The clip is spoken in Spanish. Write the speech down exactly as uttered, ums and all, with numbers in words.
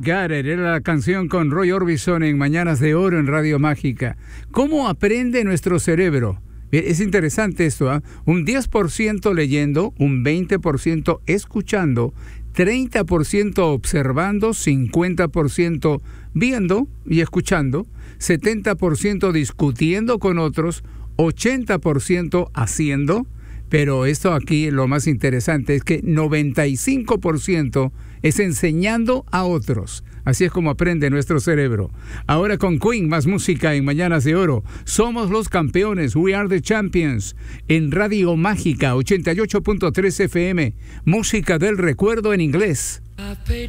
Got It, era la canción con Roy Orbison en Mañanas de Oro en Radio Mágica. ¿Cómo aprende nuestro cerebro? Es interesante esto, ¿eh? Un diez por ciento leyendo, un veinte por ciento escuchando, treinta por ciento observando, cincuenta por ciento viendo y escuchando, setenta por ciento discutiendo con otros, ochenta por ciento haciendo, pero esto aquí lo más interesante es que noventa y cinco por ciento es enseñando a otros. Así es como aprende nuestro cerebro. Ahora con Queen, más música en Mañanas de Oro. Somos los campeones, we are the champions. En Radio Mágica, ochenta y ocho punto tres F M. Música del recuerdo en inglés.